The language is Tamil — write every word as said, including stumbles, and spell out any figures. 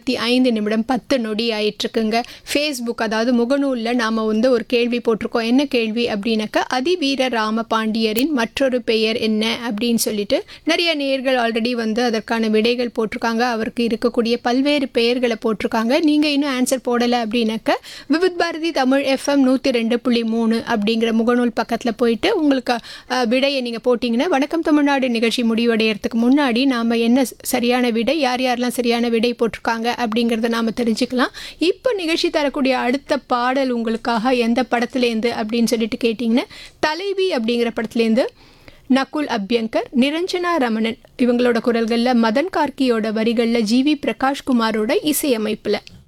இருபத்தி ஐந்து நிமிடம் பத்து நொடி ஆயிட்டுருக்குங்க. ஃபேஸ்புக் அதாவது முகநூலில் நாம் வந்து ஒரு கேள்வி போட்டிருக்கோம். என்ன கேள்வி அப்படின்னாக்கா, அதிவீர ராம பாண்டியரின் மற்றொரு பெயர் என்ன அப்படின்னு சொல்லிட்டு நிறைய நேயர்கள் ஆல்ரெடி வந்து அதற்கான விடைகள் போட்டிருக்காங்க. அவருக்கு இருக்கக்கூடிய பல்வேறு பெயர்களை போட்டிருக்காங்க. நீங்கள் இன்னும் ஆன்சர் போடலை அப்படின்னாக்கா விவித் பாரதி தமிழ் எஃப்எம் நூற்றி ரெண்டு புள்ளி மூணு அப்படிங்கிற முகநூல் பக்கத்தில் போயிட்டு உங்களுக்கு அஹ், விடையை நீங்கள் போட்டிங்கன்னா வணக்கம் தமிழ்நாடு நிகழ்ச்சி முடிவடைகிறதுக்கு முன்னாடி நாம் என்ன சரியான விடை, யார் யாரெல்லாம் சரியான விடை போட்டிருக்காங்க அப்படிங்கிறத நாம் தெரிஞ்சுக்கலாம். இப்போ நிகழ்ச்சி தரக்கூடிய அடுத்த பாடல் உங்களுக்காக எந்த படத்துலேருந்து அப்படின்னு சொல்லிட்டு கேட்டிங்கன்னா, தலைவி அப்படிங்கிற படத்துலேருந்து நகுல் அபியங்கர், நிரஞ்சனா ரமணன் இவங்களோட குரல்களில், மதன் கார்கியோட வரிகளில், ஜி வி பிரகாஷ்குமாரோட இசையமைப்பில்.